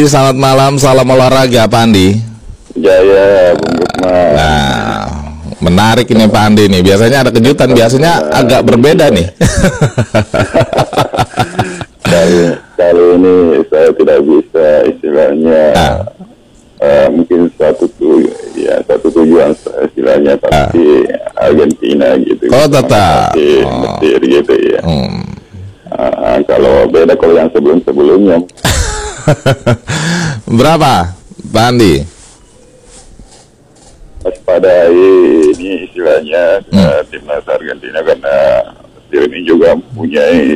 Selamat malam, salam olahraga Pak Andi. Jaya, Bung Lukman. Nah, menarik ini Pak Andi nih. Biasanya ada kejutan, biasanya agak berbeda nih. Kali ini saya tidak bisa istilahnya mungkin satu tujuan istilahnya pasti Argentina gitu. Oh tetap. Mesir gitu ya. Kalau beda kalau yang sebelumnya. Berapa Pak Andi? Waspadai ini istilahnya timnas Argentina karena Mesir ini juga mempunyai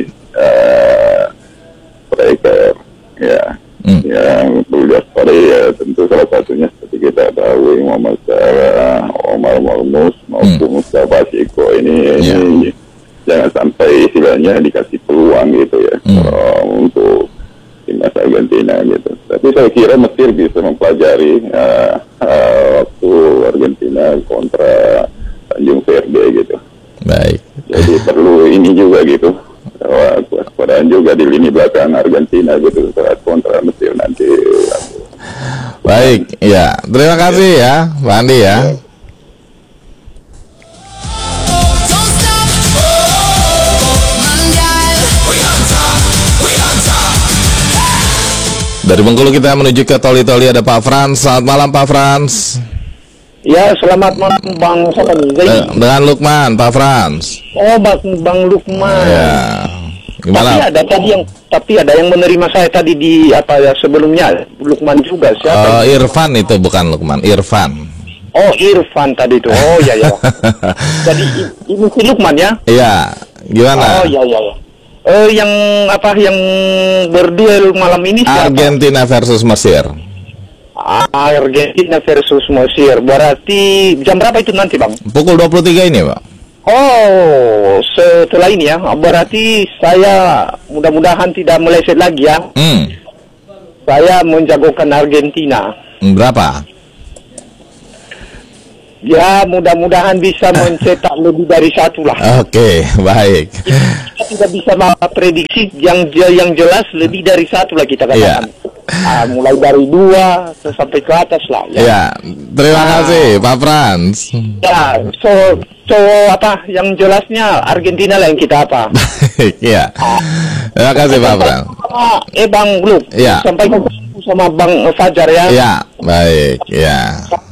striker ya yang perlu diwaspadai ya, tentu salah satunya seperti kita tahu Muhammad Salah, Omar Marmus maupun Mustafa Siko ini jangan sampai istilahnya dikasih peluang gitu ya untuk timnas Argentina gitu. Tapi saya kira Mesir bisa mempelajari waktu Argentina kontra Tanjung Verde gitu. Baik. Jadi perlu ini juga gitu, kewaspadaan juga di lini belakang Argentina gitu saat kontra Mesir nanti. Baik, ya. Terima kasih ya, Pak Andi ya. Dari Bengkulu kita menuju ke Toli-Toli, ada Pak Frans. Selamat malam Pak Frans. Ya, selamat malam Bang Sofan. Dengan Lukman, Pak Frans. Oh, Bang Lukman. Ya. Gimana? Tapi ada yang menerima saya tadi di sebelumnya Lukman juga siapa? Irfan itu bukan Lukman, Irfan. Oh, Irfan tadi itu. Oh ya. Jadi ini si Lukman ya? Iya. Gimana? Oh ya. Yang berduel malam ini siapa? Argentina versus Mesir. Argentina versus Mesir. Berarti jam berapa itu nanti, Bang? Pukul 23 ini, Pak. Oh, setelah ini ya. Berarti saya mudah-mudahan tidak meleset lagi ya. Saya menjagokan Argentina. Berapa? Ya, mudah-mudahan bisa mencetak lebih dari 1 lah. Oke, baik. Kita tidak bisa memprediksi yang jelas lebih dari 1 lah kita katakan. Mulai dari 2 sampai ke atas lah. Ya, terima kasih Pak Frans. Ya, yang jelasnya Argentina lah yang kita Baik, ya. Terima kasih Pak Frans. Bang Luk, ya. sampai sama Bang Fajar ya. Ya, baik, ya.